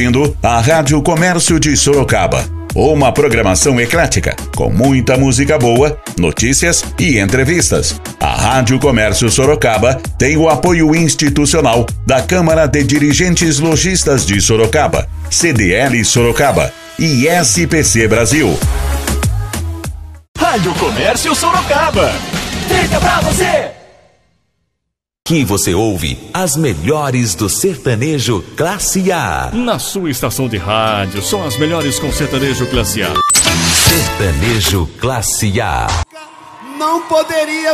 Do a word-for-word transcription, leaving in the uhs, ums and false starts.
A Rádio Comércio de Sorocaba. Uma programação eclética, com muita música boa, notícias e entrevistas. A Rádio Comércio Sorocaba tem o apoio institucional da Câmara de Dirigentes Lojistas de Sorocaba, C D L Sorocaba e S P C Brasil. Rádio Comércio Sorocaba. Fica pra você! Aqui você ouve as melhores do sertanejo Classe A. Na sua estação de rádio, são as melhores com sertanejo Classe A. Sertanejo Classe A. Não poderia